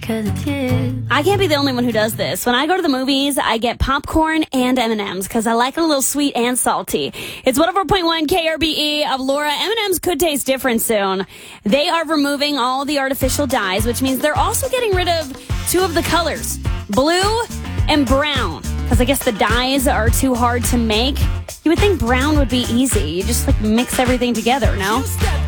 'cause it's you. I can't be the only one who does this. When I go to the movies, I get popcorn and M&Ms because I like it a little sweet and salty. It's 104.1 KRBE of Laura. M&Ms could taste different soon. They are removing all the artificial dyes, which means they're also getting rid of two of the colors, blue and brown, because I guess the dyes are too hard to make. You would think brown would be easy. You just mix everything together, no?